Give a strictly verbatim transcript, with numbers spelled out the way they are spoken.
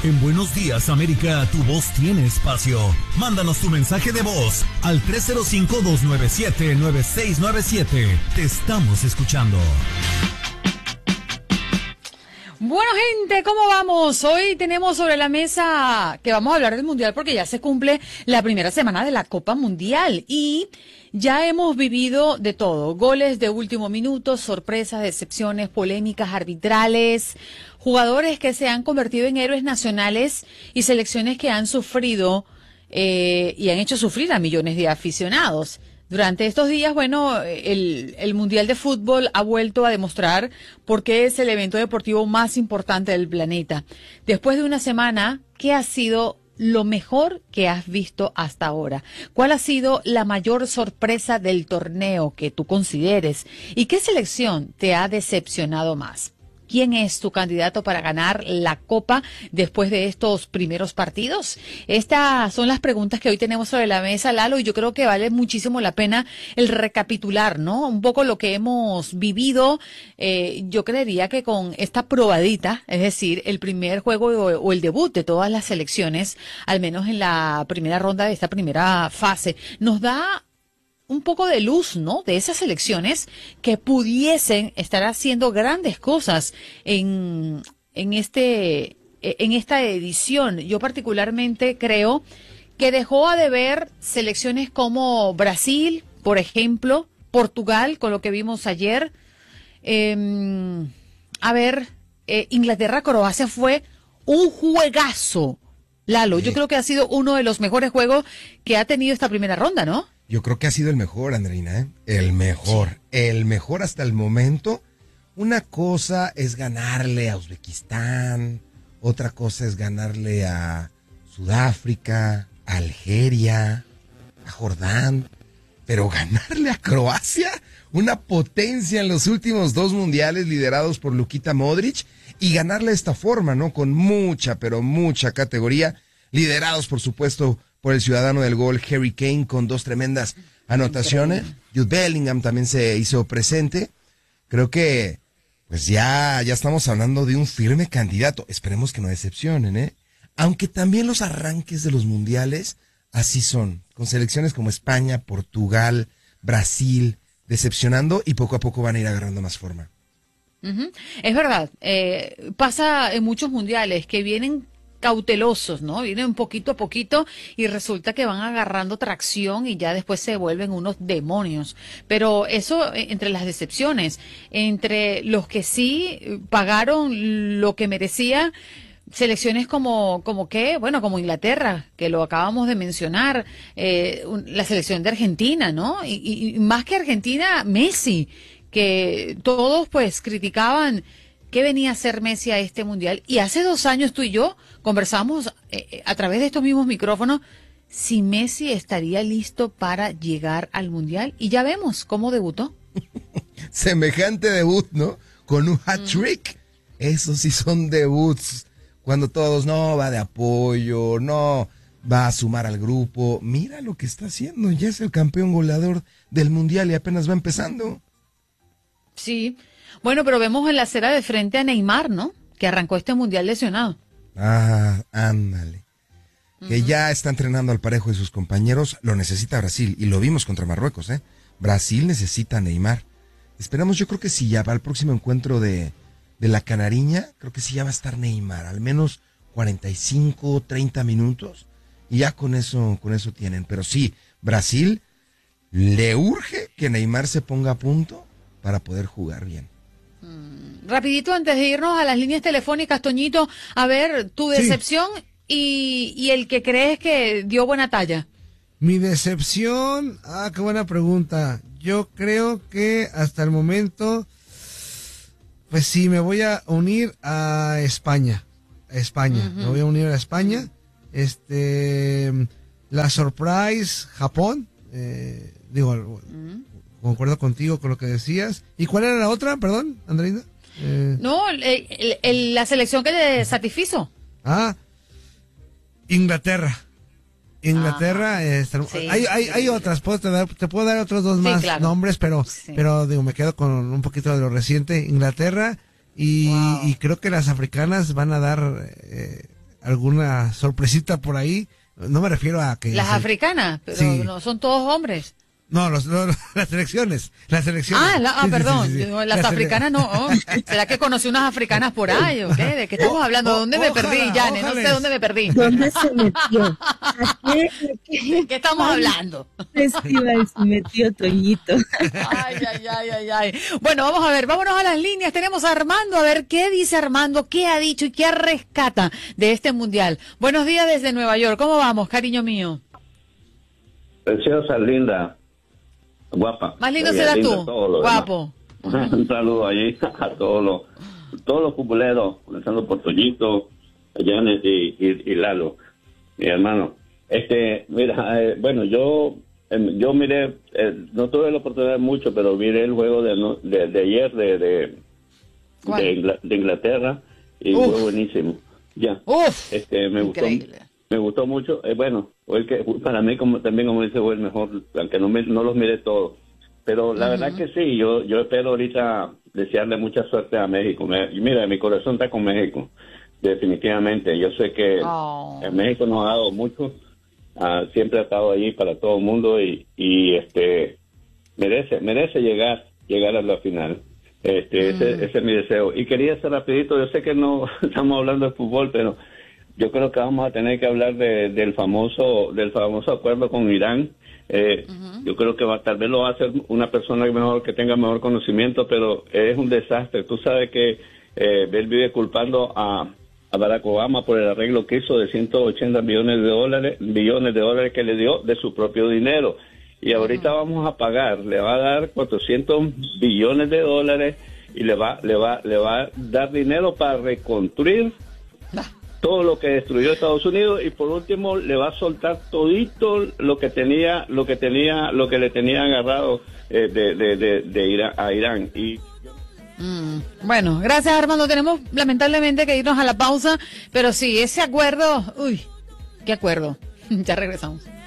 En Buenos Días, América, tu voz tiene espacio. Mándanos tu mensaje de voz al tres cero cinco, dos nueve siete, nueve seis nueve siete. Te estamos escuchando. Bueno, gente, ¿cómo vamos? Hoy tenemos sobre la mesa que vamos a hablar del Mundial porque ya se cumple la primera semana de la Copa Mundial y ya hemos vivido de todo. Goles de último minuto, sorpresas, decepciones, polémicas arbitrales, jugadores que se han convertido en héroes nacionales y selecciones que han sufrido eh, y han hecho sufrir a millones de aficionados. Durante estos días, bueno, el, el Mundial de Fútbol ha vuelto a demostrar por qué es el evento deportivo más importante del planeta. Después de una semana, ¿qué ha sido lo mejor que has visto hasta ahora? ¿Cuál ha sido la mayor sorpresa del torneo que tú consideres? ¿Y qué selección te ha decepcionado más? ¿Quién es tu candidato para ganar la Copa después de estos primeros partidos? Estas son las preguntas que hoy tenemos sobre la mesa, Lalo, y yo creo que vale muchísimo la pena el recapitular, ¿no? Un poco lo que hemos vivido. Eh, yo creería que con esta probadita, es decir, el primer juego o, o el debut de todas las selecciones, al menos en la primera ronda de esta primera fase, nos da un poco de luz, ¿no? De esas selecciones que pudiesen estar haciendo grandes cosas en, en este, en esta edición. Yo particularmente creo que dejó a deber selecciones como Brasil, por ejemplo, Portugal, con lo que vimos ayer. Eh, a ver, eh, Inglaterra-Croacia fue un juegazo. Lalo, sí. Yo creo que ha sido uno de los mejores juegos que ha tenido esta primera ronda, ¿no? Yo creo que ha sido el mejor, Andreina, ¿eh? El mejor, sí. El mejor hasta el momento. Una cosa es ganarle a Uzbekistán, otra cosa es ganarle a Sudáfrica, a Algeria, a Jordán, pero ganarle a Croacia, una potencia en los últimos dos mundiales liderados por Luka Modric, y ganarle de esta forma, ¿no? Con mucha, pero mucha categoría, liderados, por supuesto, por el ciudadano del gol, Harry Kane, con dos tremendas anotaciones. Jude Bellingham también se hizo presente. Creo que, pues ya, ya estamos hablando de un firme candidato. Esperemos que no decepcionen, ¿eh? Aunque también los arranques de los mundiales así son, con selecciones como España, Portugal, Brasil, decepcionando, y poco a poco van a ir agarrando más forma. Uh-huh. Es verdad, eh, pasa en muchos mundiales que vienen cautelosos, ¿no? Vienen poquito a poquito y resulta que van agarrando tracción y ya después se vuelven unos demonios. Pero eso entre las decepciones, entre los que sí pagaron lo que merecía, selecciones como, como qué, bueno, como Inglaterra, que lo acabamos de mencionar, eh, la selección de Argentina, ¿no? Y, y más que Argentina, Messi, que todos pues criticaban qué venía a hacer Messi a este mundial. Y hace dos años tú y yo conversamos eh, a través de estos mismos micrófonos si Messi estaría listo para llegar al mundial. Y ya vemos cómo debutó. Semejante debut, ¿no? Con un hat-trick. Mm. Esos sí son debuts. Cuando todos, no, va de apoyo, no, va a sumar al grupo. Mira lo que está haciendo. Ya es el campeón goleador del mundial y apenas va empezando. Sí. Bueno, pero vemos en la acera de frente a Neymar, ¿no? Que arrancó este mundial lesionado. Ah, ándale. Uh-huh. Que ya está entrenando al parejo de sus compañeros. Lo necesita Brasil, y lo vimos contra Marruecos, ¿eh? Brasil necesita a Neymar. Esperamos, yo creo que sí, ya va al próximo encuentro de, de la Canariña, creo que sí ya va a estar Neymar, al menos cuarenta y cinco, treinta minutos, y ya con eso, con eso tienen. Pero sí, Brasil le urge que Neymar se ponga a punto para poder jugar bien. Rapidito, antes de irnos a las líneas telefónicas, Toñito, a ver, tu decepción sí. y, y el que crees que dio buena talla. Mi decepción, ah, qué buena pregunta. Yo creo que hasta el momento, pues sí, me voy a unir a España. A España, uh-huh. Me voy a unir a España. Este, la surprise, Japón, eh, digo, uh-huh. Concuerdo contigo con lo que decías. ¿Y cuál era la otra, perdón, Andreina? Eh... No, el, el, el, la selección que le satisfizo. Ah, Inglaterra. Inglaterra, eh, está, sí, hay, hay, sí. hay otras, puedo te, dar, te puedo dar otros dos sí, más claro. nombres, pero, sí. pero digo, me quedo con un poquito de lo reciente. Inglaterra y, wow. y creo que las africanas van a dar, eh, alguna sorpresita por ahí. No me refiero a que... Las se... africanas, pero sí. no son todos hombres. No, los, los, las elecciones, las elecciones. Ah, la, ah sí, perdón, sí, sí, sí. las, las africanas no. Oh, ¿será que conocí unas africanas por ahí o qué? ¿De qué estamos hablando? ¿Dónde o, me ojalá, perdí, Yane? No sé dónde me perdí. ¿Dónde se metió? ¿A qué, ¿De qué estamos hablando? Festival se metió Toñito. Ay, ay, ay, ay, ay. Bueno, vamos a ver, vámonos a las líneas. Tenemos a Armando, a ver qué dice Armando, qué ha dicho y qué rescata de este mundial. Buenos días desde Nueva York. ¿Cómo vamos, cariño mío? Preciosa, linda. Guapa. Más lindo Oye, serás linda, tú, guapo. demás. Un saludo allí a todos los todos los futboleros, comenzando por Toñito, Janet y, y, y Lalo, mi hermano. Este, mira, eh, bueno, yo eh, yo miré, eh, no tuve la oportunidad mucho, pero miré el juego de, no, de, de ayer de de, de, Ingl de Inglaterra y Uf. fue buenísimo. Ya. Uf, este, me increíble. gustó. Me gustó mucho, eh, bueno, fue el que para mí como también como dice fue el mejor, aunque no me, no los miré todos, pero la uh-huh. verdad que sí, yo yo espero ahorita desearle mucha suerte a México. Me, y mira, mi corazón está con México, definitivamente. Yo sé que oh. México nos ha dado mucho, uh, siempre ha estado allí para todo el mundo y, y este merece merece llegar llegar a la final. Este, mm. ese, ese es mi deseo. Y quería hacer rapidito, yo sé que no estamos hablando de fútbol, pero yo creo que vamos a tener que hablar de, del famoso del famoso acuerdo con Irán. Eh, uh-huh. Yo creo que va, tal vez lo va a hacer una persona mejor que tenga mejor conocimiento, pero es un desastre. Tú sabes que eh, él vive culpando a, a Barack Obama por el arreglo que hizo de ciento ochenta millones de dólares, billones de dólares que le dio de su propio dinero. Y ahorita uh-huh. vamos a pagar, le va a dar cuatrocientos billones de dólares y le va le va le va a dar dinero para reconstruir todo lo que destruyó Estados Unidos y por último le va a soltar todito lo que tenía lo que tenía lo que le tenía agarrado eh, de de de, de Irán, a Irán y mm, bueno, gracias Armando, tenemos lamentablemente que irnos a la pausa, pero sí, ese acuerdo, uy, qué acuerdo. Ya regresamos.